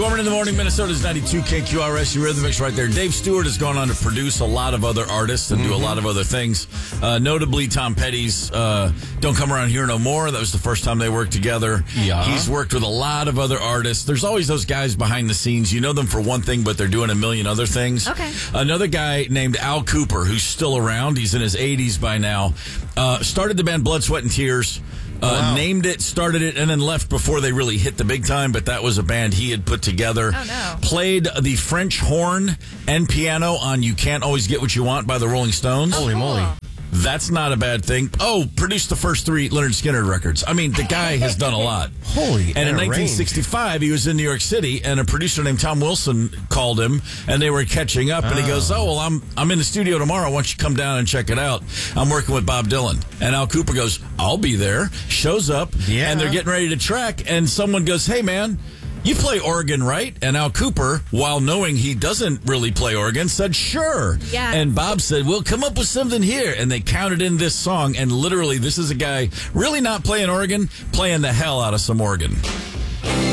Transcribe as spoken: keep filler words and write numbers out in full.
Gorman in the morning, Minnesota's ninety-two K Q R S. Your Rhythmix right there. Dave Stewart has gone on to produce a lot of other artists and mm-hmm. do a lot of other things. Uh, notably, Tom Petty's uh, Don't Come Around Here No More. That was the first time they worked together. Yeah. He's worked with a lot of other artists. There's always those guys behind the scenes. You know them for one thing, but they're doing a million other things. Okay. Another guy named Al Cooper, who's still around. He's in his eighties by now. Uh, started the band Blood, Sweat, and Tears. Uh, wow. Named it, started it, and then left before they really hit the big time, but that was a band he had put together. Oh, no. Played the French horn and piano on You Can't Always Get What You Want by the Rolling Stones. Oh, Holy cool. moly. That's not a bad thing. Oh, produced the first three Lynyrd Skynyrd records. I mean, the guy has done a lot. Holy And in range. nineteen sixty-five, he was in New York City, and a producer named Tom Wilson called him, and they were catching up. And he goes, "Oh, well, I'm I'm in the studio tomorrow. Why don't you come down and check it out? I'm working with Bob Dylan." And Al Cooper goes, "I'll be there." Shows up, Yeah. and they're getting ready to track, and someone goes, "Hey, man, you play organ, right?" And Al Cooper, while knowing he doesn't really play organ, said, "Sure." Yes. And Bob said, "We'll come up with something here." And they counted in this song. And literally, this is a guy really not playing organ, playing the hell out of some organ.